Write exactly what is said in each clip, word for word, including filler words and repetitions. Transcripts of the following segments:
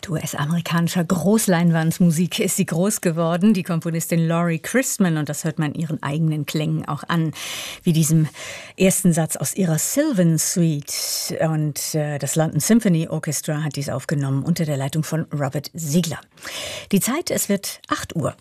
Mit U S-amerikanischer Großleinwandmusik ist sie groß geworden, die Komponistin Laurie Christman, und das hört man ihren eigenen Klängen auch an, wie diesem ersten Satz aus ihrer Sylvan Suite. Und äh, das London Symphony Orchestra hat dies aufgenommen unter der Leitung von Robert Ziegler. Die Zeit, es wird acht Uhr.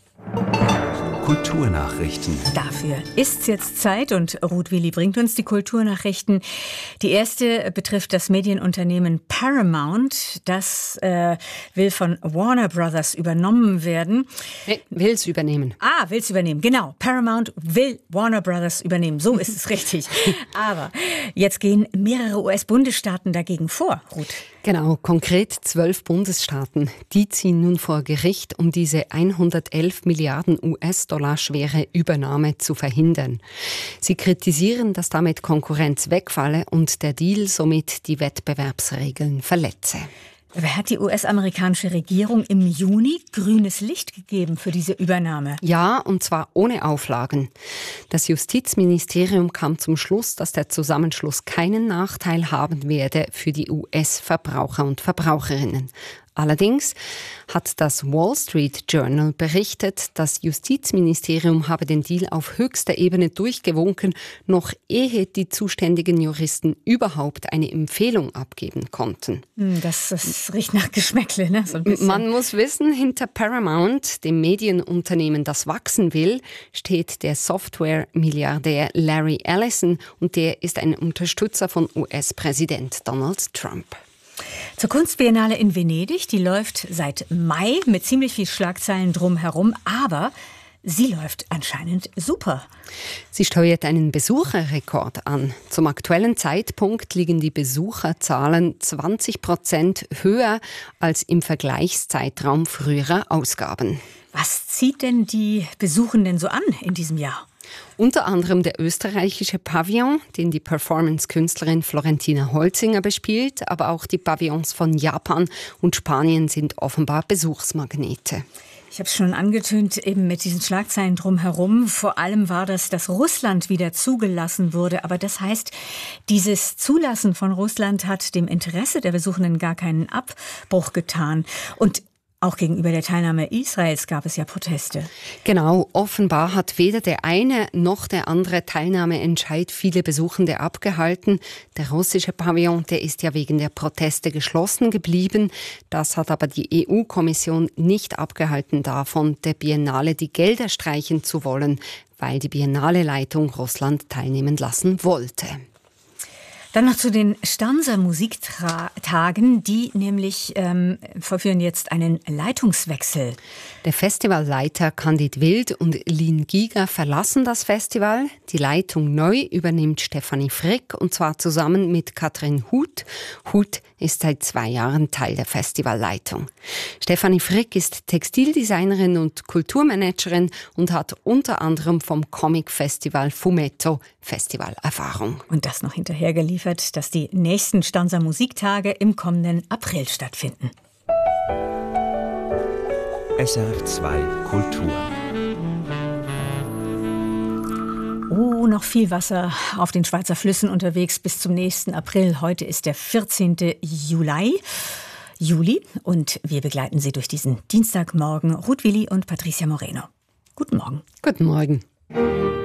Kulturnachrichten. Dafür ist es jetzt Zeit und Ruth Willi bringt uns die Kulturnachrichten. Die erste betrifft das Medienunternehmen Paramount. Das äh, will von Warner Brothers übernommen werden. Will es übernehmen. Ah, will es übernehmen, genau. Paramount will Warner Brothers übernehmen, so ist es richtig. Aber jetzt gehen mehrere U S-Bundesstaaten dagegen vor, Ruth. Genau, konkret zwölf Bundesstaaten. Die ziehen nun vor Gericht, um diese hundertelf Milliarden U S-Dollar schwere Übernahme zu verhindern. Sie kritisieren, dass damit Konkurrenz wegfalle und der Deal somit die Wettbewerbsregeln verletze. Wer hat die U S-amerikanische Regierung im Juni grünes Licht gegeben für diese Übernahme? Ja, und zwar ohne Auflagen. Das Justizministerium kam zum Schluss, dass der Zusammenschluss keinen Nachteil haben werde für die U S-Verbraucher und Verbraucherinnen. Allerdings hat das Wall Street Journal berichtet, das Justizministerium habe den Deal auf höchster Ebene durchgewunken, noch ehe die zuständigen Juristen überhaupt eine Empfehlung abgeben konnten. Das, das riecht nach Geschmäckle, ne? So ein bisschen. Man muss wissen, hinter Paramount, dem Medienunternehmen, das wachsen will, steht der Software-Milliardär Larry Ellison, und der ist ein Unterstützer von U S-Präsident Donald Trump. Zur Kunstbiennale in Venedig, die läuft seit Mai mit ziemlich viel Schlagzeilen drumherum, aber sie läuft anscheinend super. Sie steuert einen Besucherrekord an. Zum aktuellen Zeitpunkt liegen die Besucherzahlen zwanzig Prozent höher als im Vergleichszeitraum früherer Ausgaben. Was zieht denn die Besuchenden so an in diesem Jahr? Unter anderem der österreichische Pavillon, den die Performance-Künstlerin Florentina Holzinger bespielt, aber auch die Pavillons von Japan und Spanien sind offenbar Besuchsmagnete. Ich habe es schon angetönt, eben mit diesen Schlagzeilen drumherum. Vor allem war das, dass Russland wieder zugelassen wurde. Aber das heißt, dieses Zulassen von Russland hat dem Interesse der Besuchenden gar keinen Abbruch getan. Und auch gegenüber der Teilnahme Israels gab es ja Proteste. Genau, offenbar hat weder der eine noch der andere Teilnahmeentscheid viele Besuchende abgehalten. Der russische Pavillon, der ist ja wegen der Proteste geschlossen geblieben. Das hat aber die E U-Kommission nicht abgehalten davon, der Biennale die Gelder streichen zu wollen, weil die Biennale-Leitung Russland teilnehmen lassen wollte. Dann noch zu den Stanser Musiktagen, die nämlich ähm, vollführen jetzt einen Leitungswechsel. Der Festivalleiter Candid Wild und Lin Giger verlassen das Festival. Die Leitung neu übernimmt Stefanie Frick, und zwar zusammen mit Katrin Huth. Huth ist seit zwei Jahren Teil der Festivalleitung. Stefanie Frick ist Textildesignerin und Kulturmanagerin und hat unter anderem vom Comic-Festival Fumetto Festivalerfahrung. Und das noch hinterher geliefert, dass die nächsten Stanser Musiktage im kommenden April stattfinden. S R F zwei Kultur. Oh, noch viel Wasser auf den Schweizer Flüssen unterwegs bis zum nächsten April. Heute ist der vierzehnte Juli. Juli und wir begleiten Sie durch diesen Dienstagmorgen. Ruth Willi und Patricia Moreno. Guten Morgen. Guten Morgen.